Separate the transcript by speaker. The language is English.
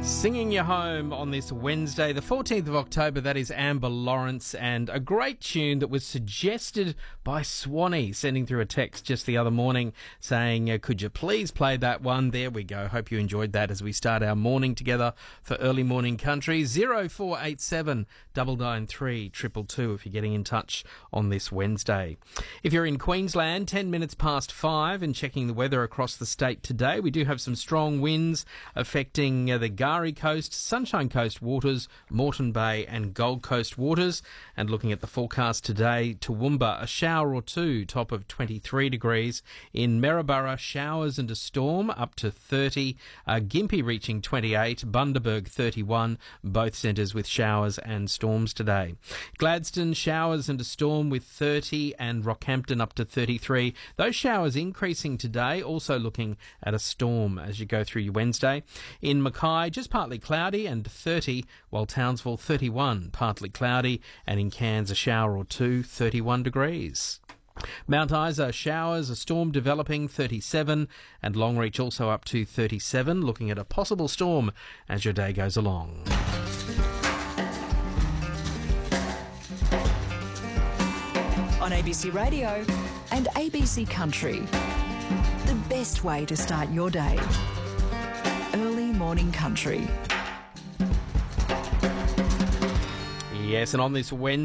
Speaker 1: Singing you home on this Wednesday, the 14th of October, that is Amber Lawrence, and a great tune that was suggested by Swanee, sending through a text just the other morning saying, could you please play that one? There we go. Hope you enjoyed that as we start our morning together for Early Morning Country. 0487 993 222 if you're getting in touch on this Wednesday. If you're in Queensland, 10 minutes past 5 and checking the weather across the state today, we do have some strong winds affecting the Gari Coast, Sunshine Coast waters, Moreton Bay and Gold Coast waters. And looking at the forecast today, Toowoomba, a shower or two, top of 23 degrees. In Maryborough, showers and a storm, up to 30. Gympie reaching 28, Bundaberg 31, both centres with showers and storms today. Gladstone, showers and a storm with 30, and Rockhampton up to 33. Those showers increasing today, also looking at a storm as you go through your Wednesday. In Mackay, just partly cloudy and 30, while Townsville 31, partly cloudy, and in Cairns a shower or two, 31 degrees. Mount Isa, showers, a storm developing, 37, and Longreach also up to 37, looking at a possible storm as your day goes along.
Speaker 2: On ABC Radio and ABC Country, the best way to start your day. Early Morning Country.
Speaker 1: Yes, and on this Wednesday,